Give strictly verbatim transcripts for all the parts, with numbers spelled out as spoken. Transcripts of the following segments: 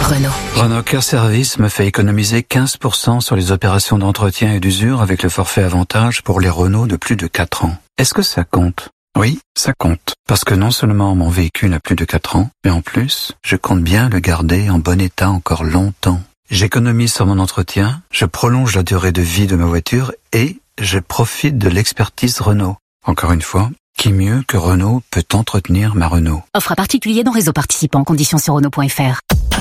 Renault. Renault Care Service me fait économiser quinze pour cent sur les opérations d'entretien et d'usure avec le forfait avantage pour les Renault de plus de quatre ans. Est-ce que ça compte ? Oui, ça compte. Parce que non seulement mon véhicule a plus de quatre ans, mais en plus, je compte bien le garder en bon état encore longtemps. J'économise sur mon entretien, je prolonge la durée de vie de ma voiture et je profite de l'expertise Renault. Encore une fois, qui mieux que Renault peut entretenir ma Renault ? Offre à particulier dans réseau participant. Conditions sur Renault point F R.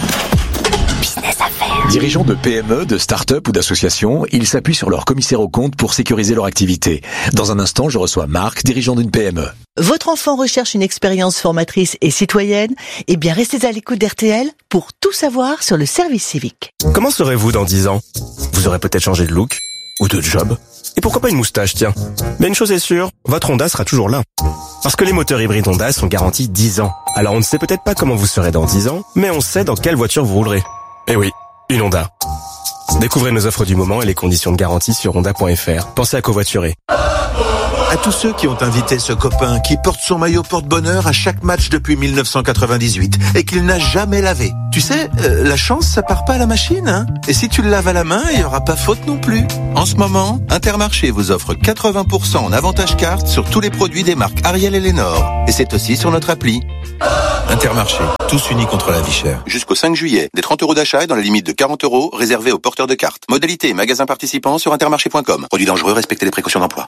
Business Affaires. Dirigeants de P M E, de start-up ou d'associations, ils s'appuient sur leur commissaire aux comptes pour sécuriser leur activité. Dans un instant, je reçois Marc, dirigeant d'une P M E. Votre enfant recherche une expérience formatrice et citoyenne ? Eh bien, restez à l'écoute d'R T L pour tout savoir sur le service civique. Comment serez-vous dans dix ans ? Vous aurez peut-être changé de look ou de job. Et pourquoi pas une moustache, tiens. Mais une chose est sûre, votre Honda sera toujours là. Parce que les moteurs hybrides Honda sont garantis dix ans. Alors on ne sait peut-être pas comment vous serez dans dix ans, mais on sait dans quelle voiture vous roulerez. Eh oui, une Honda. Découvrez nos offres du moment et les conditions de garantie sur honda point F R. Pensez à covoiturer. À tous ceux qui ont invité ce copain qui porte son maillot porte-bonheur à chaque match depuis mille neuf cent quatre-vingt-dix-huit et qu'il n'a jamais lavé. Tu sais, euh, la chance, ça part pas à la machine, hein. Et si tu le laves à la main, il y aura pas faute non plus. En ce moment, Intermarché vous offre quatre-vingts pour cent en avantage carte sur tous les produits des marques Ariel et Lénore. Et c'est aussi sur notre appli. Intermarché, tous unis contre la vie chère. Jusqu'au cinq juillet, des trente euros d'achat et dans la limite de quarante euros réservés aux porteurs de cartes. Modalité et magasins participants sur intermarché point com. Produits dangereux, respectez les précautions d'emploi.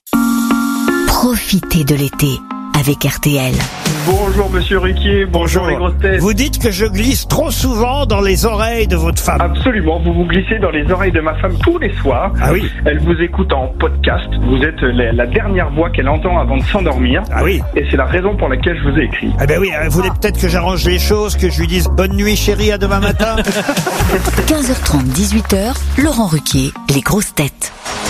Profitez de l'été avec R T L. Bonjour Monsieur Ruquier, bonjour, bonjour les grosses têtes. Vous dites que je glisse trop souvent dans les oreilles de votre femme. Absolument, vous vous glissez dans les oreilles de ma femme tous les soirs. Ah oui. Elle vous écoute en podcast, vous êtes la, la dernière voix qu'elle entend avant de s'endormir. Ah oui. Et c'est la raison pour laquelle je vous ai écrit. Ah ben oui, vous voulez peut-être que j'arrange les choses, que je lui dise bonne nuit chérie, à demain matin. quinze heures trente, dix-huit heures, Laurent Ruquier, les grosses têtes.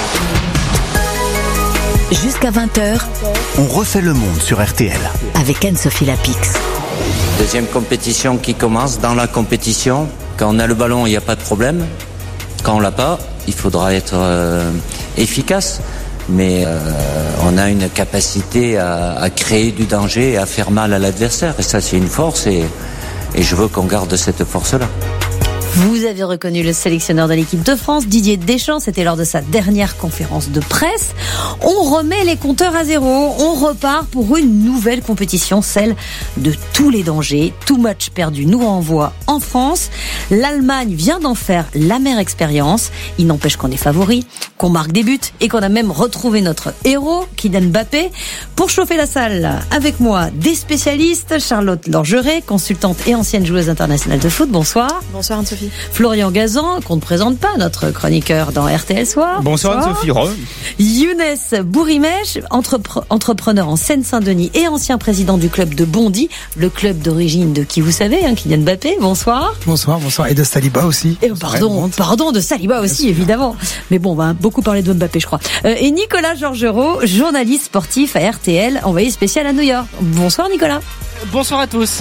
Jusqu'à vingt heures, on refait le monde sur R T L. Avec Anne-Sophie Lapix. Deuxième compétition qui commence. Dans la compétition, quand on a le ballon, il n'y a pas de problème. Quand on l'a pas, il faudra être euh, efficace. Mais euh, on a une capacité à, à créer du danger et à faire mal à l'adversaire. Et ça, c'est une force et, et je veux qu'on garde cette force-là. Vous avez reconnu le sélectionneur de l'équipe de France, Didier Deschamps, c'était lors de sa dernière conférence de presse. On remet les compteurs à zéro, on repart pour une nouvelle compétition, celle de tous les dangers. Tout match perdu nous renvoie en France. L'Allemagne vient d'en faire l'amère expérience. Il n'empêche qu'on est favori, qu'on marque des buts et qu'on a même retrouvé notre héros, Kylian Mbappé. Pour chauffer la salle, avec moi, des spécialistes, Charlotte Lorgeret, consultante et ancienne joueuse internationale de foot. Bonsoir. Bonsoir Anne-Sophie. Florian Gazan, qu'on ne présente pas, notre chroniqueur dans R T L Soir. Bonsoir, Bonsoir. Anne-Sophie. Re. Younes Bourimech, entrepre- entrepreneur en Seine-Saint-Denis et ancien président du club de Bondy, le club d'origine de qui vous savez, hein, Kylian Mbappé. Bonsoir. Bonsoir, bonsoir. Et de Saliba aussi. Et pardon, pardon, de Saliba aussi, évidemment. Mais bon, on va beaucoup parler de Mbappé, je crois. Euh, et Nicolas Georgerot, journaliste sportif à R T L, envoyé spécial à New York. Bonsoir Nicolas. Bonsoir à tous.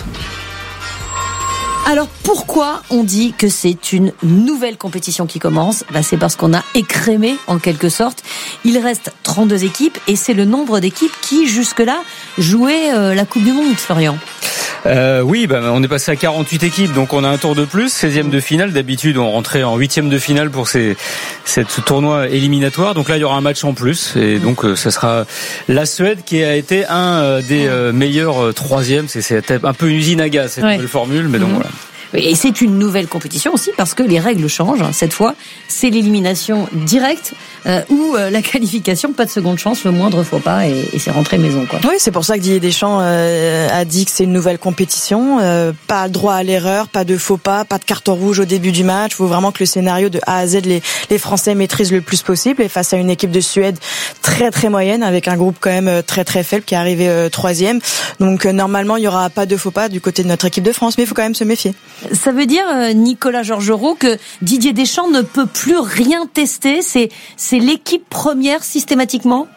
Alors pourquoi on dit que c'est une nouvelle compétition qui commence ? Bah, c'est parce qu'on a écrémé en quelque sorte. Il reste trente-deux équipes et c'est le nombre d'équipes qui jusque-là jouaient euh, la Coupe du Monde, Florian. Euh, oui, bah, on est passé à quarante-huit équipes, donc on a un tour de plus, seizième de finale. D'habitude, on rentrait en huitième de finale pour ces, cette tournoi éliminatoire. Donc là, il y aura un match en plus, et donc euh, ça sera la Suède qui a été un euh, des euh, meilleurs euh, troisièmes. C'est, c'est un peu une usine à gaz cette ouais. nouvelle formule, mais donc mmh. voilà. Et c'est une nouvelle compétition aussi parce que les règles changent. Cette fois, c'est l'élimination directe euh, ou euh, la qualification, pas de seconde chance, le moindre faux pas et, et c'est rentré maison, quoi. Oui, c'est pour ça que Didier Deschamps euh, a dit que c'est une nouvelle compétition. Euh, pas droit à l'erreur, pas de faux pas, pas de carton rouge au début du match. Il faut vraiment que le scénario de A à Z, les, les Français maîtrisent le plus possible. Et face à une équipe de Suède très très moyenne, avec un groupe quand même très très faible qui est arrivé euh, troisième. Donc euh, normalement, il y aura pas de faux pas du côté de notre équipe de France, mais il faut quand même se méfier. Ça veut dire, Nicolas Georgerot, que Didier Deschamps ne peut plus rien tester. C'est, c'est l'équipe première systématiquement ?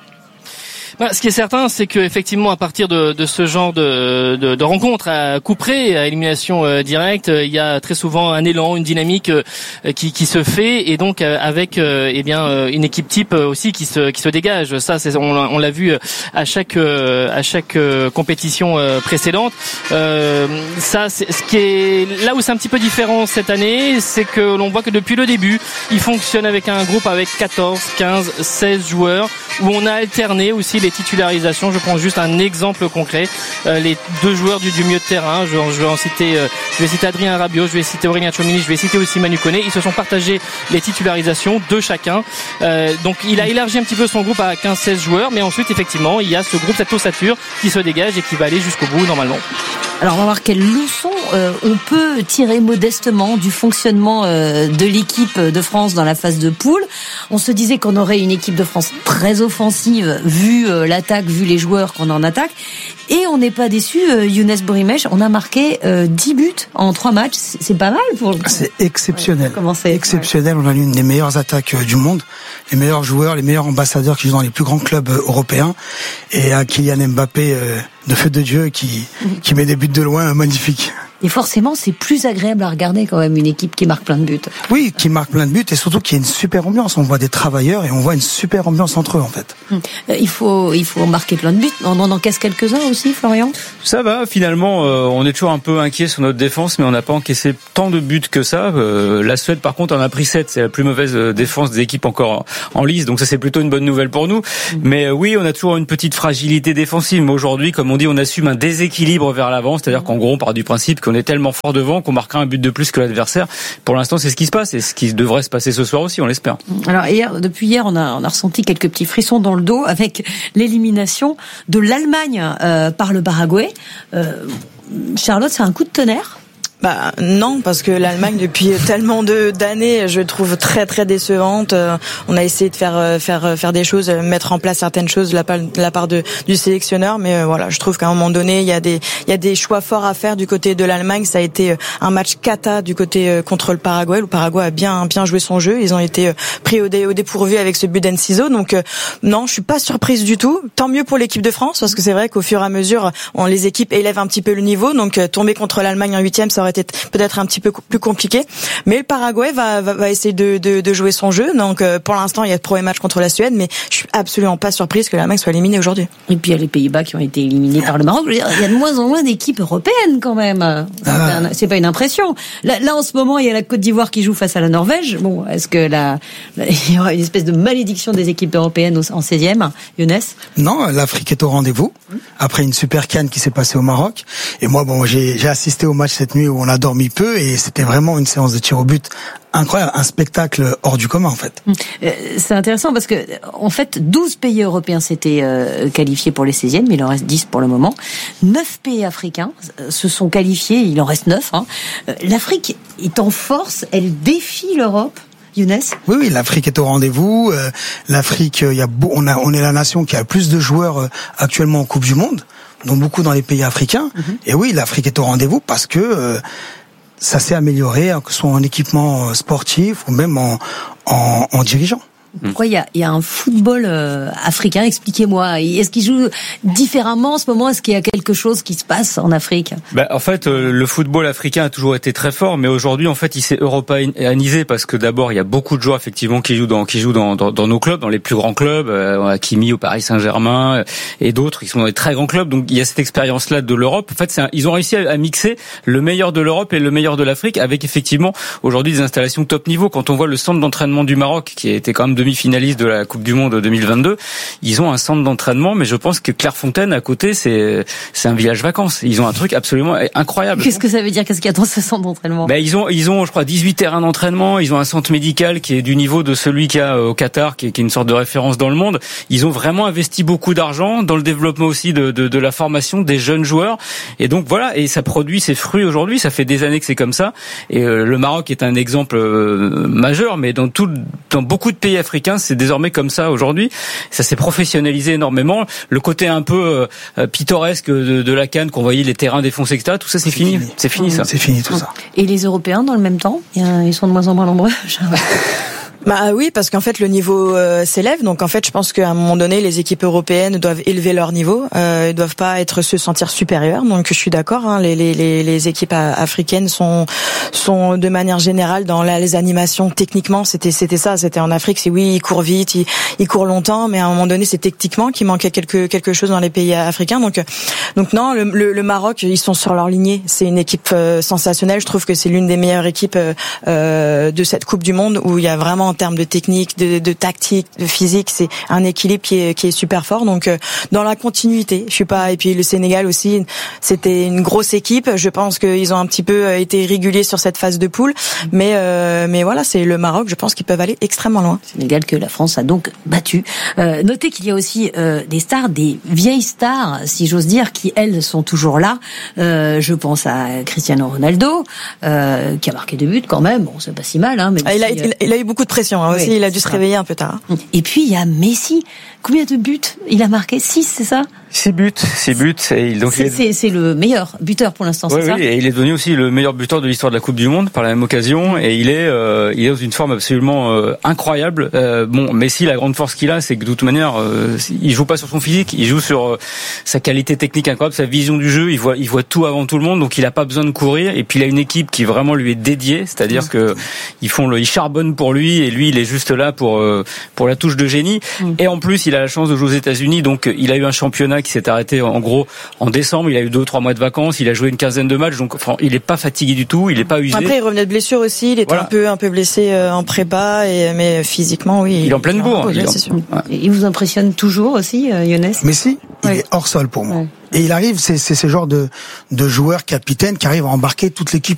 Bah, ce qui est certain, c'est que effectivement, à partir de, de ce genre de, de, de rencontres à coup près, à élimination euh, directe, euh, il y a très souvent un élan, une dynamique euh, qui, qui se fait, et donc euh, avec euh, eh bien euh, une équipe type euh, aussi qui se qui se dégage. Ça, c'est, on, on l'a vu à chaque euh, à chaque euh, compétition euh, précédente. Euh, ça, c'est ce qui est là où c'est un petit peu différent cette année, c'est que l'on voit que depuis le début, il fonctionne avec un groupe avec quatorze, quinze, seize joueurs, où on a alterné aussi les titularisations. Je prends juste un exemple concret. Euh, les deux joueurs du, du milieu de terrain, je, je vais en citer, euh, je vais citer Adrien Rabiot, je vais citer Aurélien Tchouameni, je vais citer aussi Manu Koné. Ils se sont partagés les titularisations, deux chacun. Euh, donc il a élargi un petit peu son groupe à quinze seize joueurs, mais ensuite effectivement il y a ce groupe, cette ossature qui se dégage et qui va aller jusqu'au bout normalement. Alors on va voir quelle leçon euh, on peut tirer modestement du fonctionnement euh, de l'équipe de France dans la phase de poule. On se disait qu'on aurait une équipe de France très offensive vu euh, l'attaque, vu les joueurs qu'on a en attaque. Et on n'est pas déçu, euh, Younes Bourimesh, on a marqué euh, dix buts en trois matchs, c'est, c'est pas mal pour le coup. C'est exceptionnel. Ouais, comment c'est exceptionnel, ouais. On a l'une des meilleures attaques euh, du monde, les meilleurs joueurs, les meilleurs ambassadeurs qui jouent dans les plus grands clubs euh, européens, et à Kylian Mbappé euh, de feu de Dieu qui, qui met des buts de loin, euh, magnifiques. Et forcément, c'est plus agréable à regarder quand même une équipe qui marque plein de buts. Oui, qui marque plein de buts et surtout qui a une super ambiance. On voit des travailleurs et on voit une super ambiance entre eux en fait. Il faut, il faut marquer plein de buts. On en encaisse quelques-uns aussi, Florian. Ça va, finalement, euh, on est toujours un peu inquiet sur notre défense, mais on n'a pas encaissé tant de buts que ça. Euh, la Suède, par contre, en a pris sept. C'est la plus mauvaise défense des équipes encore en, en lice, donc ça c'est plutôt une bonne nouvelle pour nous. Mmh. Mais euh, oui, on a toujours une petite fragilité défensive. Mais aujourd'hui, comme on dit, on assume un déséquilibre vers l'avant, c'est-à-dire mmh. qu'en gros, on part du principe qu'on est tellement fort devant qu'on marquera un but de plus que l'adversaire. Pour l'instant, c'est ce qui se passe et ce qui devrait se passer ce soir aussi, on l'espère. Alors hier, depuis hier, on a, on a ressenti quelques petits frissons dans le dos avec l'élimination de l'Allemagne euh, par le Paraguay. Euh, Charlotte, c'est un coup de tonnerre? Bah non, parce que l'Allemagne depuis tellement de d'années, je trouve très très décevante. On a essayé de faire faire faire des choses, mettre en place certaines choses de la part, de la part de du sélectionneur, mais voilà, je trouve qu'à un moment donné, il y a des il y a des choix forts à faire du côté de l'Allemagne. Ça a été un match cata du côté contre le Paraguay. Le Paraguay a bien bien joué son jeu. Ils ont été pris au, dé, au dépourvu avec ce but d'Enciso. Donc non, je suis pas surprise du tout. Tant mieux pour l'équipe de France, parce que c'est vrai qu'au fur et à mesure, on les équipes élèvent un petit peu le niveau. Donc tomber contre l'Allemagne en huitième, ça aurait été peut-être un petit peu plus compliqué, mais le Paraguay va va, va essayer de, de de jouer son jeu. Donc euh, pour l'instant, il y a le premier match contre la Suède, mais je suis absolument pas surprise que l'Allemagne soit éliminée aujourd'hui. Et puis il y a les Pays-Bas qui ont été éliminés par le Maroc. Il y a de moins en moins d'équipes européennes quand même. Ah. C'est pas une impression. Là, là en ce moment, il y a la Côte d'Ivoire qui joue face à la Norvège. Bon, est-ce que la il y aura une espèce de malédiction des équipes européennes en seizième, Younes? Non, l'Afrique est au rendez-vous après une super CAN qui s'est passée au Maroc. Et moi, bon, j'ai j'ai assisté au match cette nuit où on a dormi peu et c'était vraiment une séance de tir au but incroyable, un spectacle hors du commun en fait. C'est intéressant parce que en fait douze pays européens s'étaient euh, qualifiés pour les seizièmes, mais il en reste dix pour le moment. neuf pays africains se sont qualifiés, il en reste neuf. Hein. L'Afrique est en force, elle défie l'Europe. Younes? Oui, oui, l'Afrique est au rendez-vous. Euh, L'Afrique, il y a beau, on a, on est la nation qui a le plus de joueurs euh, actuellement en Coupe du Monde, dont beaucoup dans les pays africains. Mm-hmm. Et oui, l'Afrique est au rendez-vous parce que euh, ça s'est amélioré, que ce soit en équipement sportif ou même en, en, en dirigeant. Pourquoi il y a, il y a un football euh, africain? Expliquez-moi. Est-ce qu'il joue différemment en ce moment? Est-ce qu'il y a quelque chose qui se passe en Afrique? Ben, en fait, euh, le football africain a toujours été très fort, mais aujourd'hui, en fait, il s'est européanisé parce que d'abord, il y a beaucoup de joueurs effectivement qui jouent dans qui jouent dans, dans, dans nos clubs, dans les plus grands clubs, euh, Hakimi au Paris Saint-Germain euh, et d'autres, ils sont dans les très grands clubs. Donc, il y a cette expérience-là de l'Europe. En fait, c'est un, ils ont réussi à, à mixer le meilleur de l'Europe et le meilleur de l'Afrique, avec effectivement aujourd'hui des installations top niveau. Quand on voit le centre d'entraînement du Maroc, qui a été quand même demi-finaliste de la Coupe du Monde deux mille vingt-deux, ils ont un centre d'entraînement, mais je pense que Clairefontaine à côté, c'est c'est un village vacances. Ils ont un truc absolument incroyable. Qu'est-ce que ça veut dire? Qu'est-ce qu'il y a dans ce centre d'entraînement? Ben ils ont ils ont je crois dix-huit terrains d'entraînement. Ils ont un centre médical qui est du niveau de celui qu'il y a au Qatar, qui est, qui est une sorte de référence dans le monde. Ils ont vraiment investi beaucoup d'argent dans le développement aussi de de, de la formation des jeunes joueurs. Et donc voilà, et ça produit ses fruits aujourd'hui. Ça fait des années que c'est comme ça. Et euh, le Maroc est un exemple euh, majeur, mais dans tout dans beaucoup de pays africains, c'est désormais comme ça aujourd'hui. Ça s'est professionnalisé énormément. Le côté un peu euh, pittoresque de, de la CAN, qu'on voyait les terrains défoncés, et cetera. Tout ça, c'est, c'est fini. fini. C'est fini, ça. C'est fini, tout ça. Et les Européens, dans le même temps, ils sont de moins en moins nombreux. Bah oui, parce qu'en fait le niveau euh, s'élève, donc en fait je pense qu'à un moment donné les équipes européennes doivent élever leur niveau, euh, ils doivent pas être se sentir supérieurs. Donc je suis d'accord, hein, les, les les les équipes africaines sont sont de manière générale dans la, les animations techniquement c'était c'était ça, c'était en Afrique, c'est oui ils courent vite, ils, ils courent longtemps, mais à un moment donné c'est techniquement qu'il manquait quelque quelque chose dans les pays africains. Donc donc non, le, le, le Maroc ils sont sur leur lignée, c'est une équipe euh, sensationnelle. Je trouve que c'est l'une des meilleures équipes euh, de cette Coupe du Monde où il y a vraiment en termes de technique, de, de tactique, de physique, c'est un équilibre qui est, qui est super fort. Donc euh, dans la continuité, je suis pas. Et puis le Sénégal aussi, c'était une grosse équipe. Je pense qu'ils ont un petit peu été réguliers sur cette phase de poule, mais euh, mais voilà, c'est le Maroc. Je pense qu'ils peuvent aller extrêmement loin. Sénégal que la France a donc battu. Euh, notez qu'il y a aussi euh, des stars, des vieilles stars, si j'ose dire, qui elles sont toujours là. Euh, je pense à Cristiano Ronaldo, euh, qui a marqué deux buts quand même. Bon, c'est pas si mal, hein. Mais ah, il, a, si, il, il a eu beaucoup de pression. Hein, oui, aussi, il a dû se réveiller un peu tard. Et puis il y a Messi. Combien de buts il a marqué? Six, c'est ça? Six buts, six buts. Et donc c'est, il est... c'est, c'est le meilleur buteur pour l'instant, oui, c'est oui, ça? Et il est devenu aussi le meilleur buteur de l'histoire de la Coupe du Monde par la même occasion. Et il est, euh, il est dans une forme absolument euh, incroyable. Euh, bon, Messi, la grande force qu'il a, c'est que de toute manière, euh, il joue pas sur son physique, il joue sur euh, sa qualité technique incroyable, sa vision du jeu. Il voit, il voit tout avant tout le monde, donc il a pas besoin de courir. Et puis il a une équipe qui vraiment lui est dédiée, c'est-à-dire mmh. que ils font le, ils charbonnent pour lui, et lui, il est juste là pour euh, pour la touche de génie. Mmh. Et en plus, il a la chance de jouer aux États-Unis, donc il a eu un championnat qui s'est arrêté en gros en décembre. Il a eu deux ou trois mois de vacances, il a joué une quinzaine de matchs, donc enfin, il est pas fatigué du tout, il est pas usé. Après, il revenait de blessure aussi, il était voilà. un peu un peu blessé en prépa, et mais physiquement, oui. Il, il est en pleine bourre. Ouais, il, c'est sûr. Ouais. Il vous impressionne toujours aussi, Younes? Messi, il ouais. est hors sol pour moi. Ouais. Et il arrive, c'est, c'est ce genre de, de joueur capitaine qui arrive à embarquer toute l'équipe